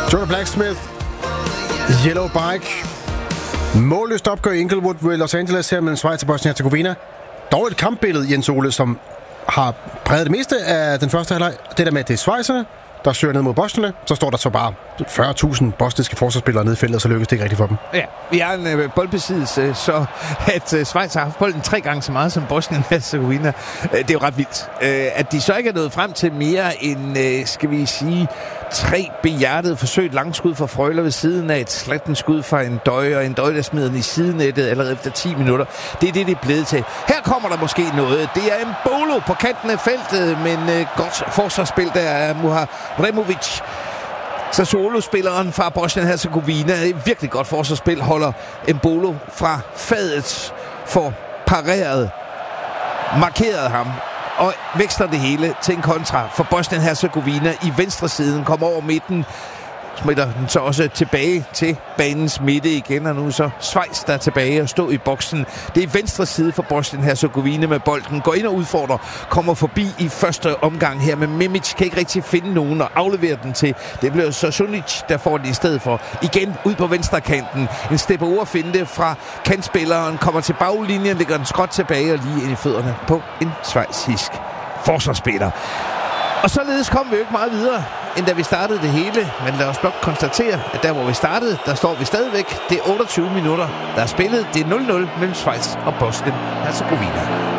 Jonah Blacksmith, Yellow Bike. Målløst opgør i Inglewood ved Los Angeles her mellem Schweiz og Bosnien-Herzegovina. Dog et kampbillede, Jens Ole, som har præget det meste af den første halvleg. Det der med, at det er schweizerne, der søger ned mod bosnierne. Så står der så bare 40.000 bosniske forsvarsspillere nede i feltet, og så lykkes det ikke rigtigt for dem. Ja, vi har en boldbesiddelse, så at Schweiz har haft bolden 3 gange så meget som Bosnien-Herzegovina. Det er jo ret vildt. At de så ikke er nået frem til mere end, skal vi sige, 3 behjertede forsøg, langskud fra Frøler ved siden af, et slattenskud fra en døj, og en døj, der smider den i sidnettet allerede efter 10 minutter. Det er det er blevet til. Her kommer der måske noget. Det er Embolo på kanten af feltet, men godt forsvarsspil der er Muharemovic. Sassuolo-spilleren fra Bosnien-Herzegovina. Virkelig godt forsvarsspil, holder Embolo fra fadet, for pareret, markeret ham og vækster det hele til en kontra for Bosnien-Herzegovina i venstre siden, kommer over midten, smitter den så også tilbage til banens midte igen, og nu så Schweiz der er tilbage og stå i boksen. Det er venstre side for Bosnien-Herzegovina med bolden, går ind og udfordrer, kommer forbi i første omgang her, men Mimic kan ikke rigtig finde nogen og aflevere den til. Det bliver så Sunic, der får den i stedet for. Igen ud på venstre kanten. En step-over-finte fra kantspilleren, kommer til baglinjen, lægger den skråt tilbage og lige ind i fødderne på en schweizisk forsvarsspiller. Og således kom vi jo ikke meget videre, end da vi startede det hele. Men lad os blot konstatere, at der hvor vi startede, der står vi stadigvæk. Det er 28 minutter, der er spillet. Det er 0-0 mellem Schweiz og Bosnien-Herzegovina.